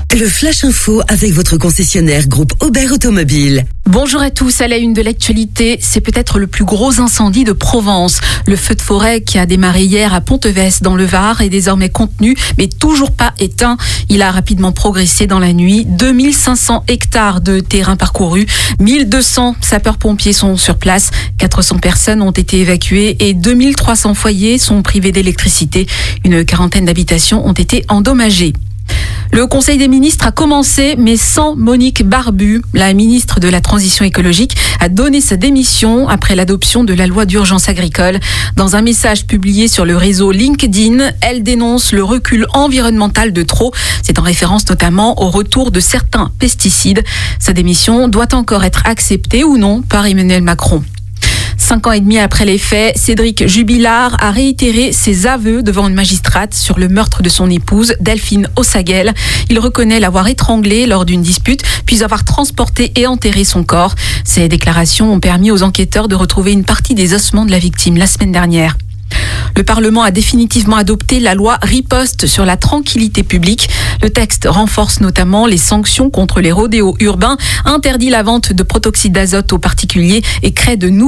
Le Flash Info avec votre concessionnaire groupe Aubert Automobile. Bonjour à tous, à la une de l'actualité, c'est peut-être le plus gros incendie de Provence. Le feu de forêt qui a démarré hier à Ponteves dans le Var est désormais contenu, mais toujours pas éteint. Il a rapidement progressé dans la nuit. 2500 hectares de terrain parcourus, 1200 sapeurs-pompiers sont sur place, 400 personnes ont été évacuées et 2300 foyers sont privés d'électricité. Une quarantaine d'habitations ont été endommagées. Le Conseil des ministres a commencé, mais sans Monique Barbu. La ministre de la Transition écologique a donné sa démission après l'adoption de la loi d'urgence agricole. Dans un message publié sur le réseau LinkedIn, elle dénonce le recul environnemental de trop. C'est en référence notamment au retour de certains pesticides. Sa démission doit encore être acceptée ou non par Emmanuel Macron. 5 ans et demi après les faits, Cédric Jubilard a réitéré ses aveux devant une magistrate sur le meurtre de son épouse, Delphine Ossaguel. Il reconnaît l'avoir étranglée lors d'une dispute, puis avoir transporté et enterré son corps. Ces déclarations ont permis aux enquêteurs de retrouver une partie des ossements de la victime la semaine dernière. Le Parlement a définitivement adopté la loi Riposte sur la tranquillité publique. Le texte renforce notamment les sanctions contre les rodéos urbains, interdit la vente de protoxyde d'azote aux particuliers et crée de nouveaux